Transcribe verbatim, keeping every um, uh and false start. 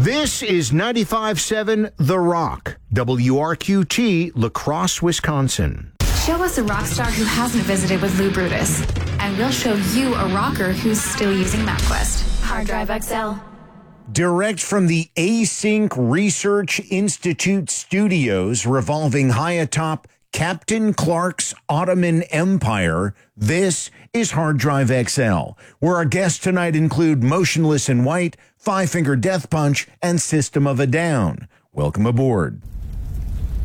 This is ninety-five point seven The Rock, W R Q T, La Crosse, Wisconsin. Show us a rock star who hasn't visited with Lou Brutus, and we'll show you a rocker who's still using MapQuest. Hard Drive X L. Direct from the Async Research Institute studios revolving high atop Captain Clark's Ottoman Empire, this is Hard Drive X L, where our guests tonight include Motionless in White, Five Finger Death Punch, and System of a Down. Welcome aboard.